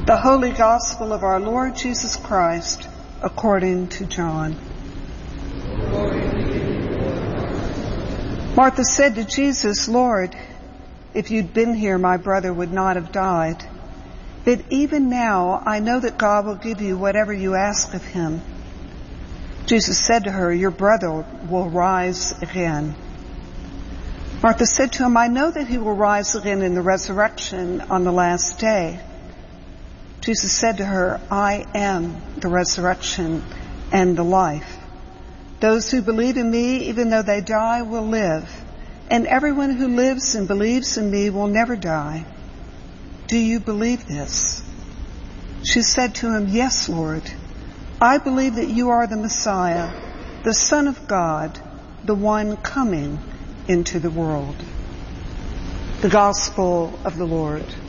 The Holy Gospel of our Lord Jesus Christ, according to John. Martha said to Jesus, "Lord, if you'd been here, my brother would not have died. But even now, I know that God will give you whatever you ask of him." Jesus said to her, "Your brother will rise again." Martha said to him, "I know that he will rise again in the resurrection on the last day." Jesus said to her, "I am the resurrection and the life. Those who believe in me, even though they die, will live. And everyone who lives and believes in me will never die. Do you believe this?" She said to him, "Yes, Lord. I believe that you are the Messiah, the Son of God, the one coming into the world." The Gospel of the Lord.